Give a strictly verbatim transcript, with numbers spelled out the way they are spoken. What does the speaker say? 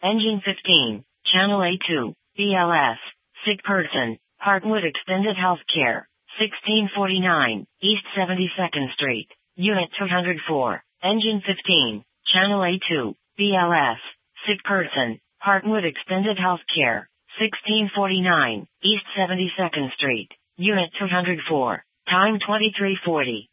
Engine fifteen, Channel A two, B L S, sick person, Heartwood Extended Healthcare, sixteen forty-nine, East seventy-second Street, Unit two hundred four. Engine fifteen, Channel A two, B L S, sick person, Heartwood Extended Healthcare, sixteen forty-nine, East seventy-second Street, Unit two hundred four. Time twenty-three forty.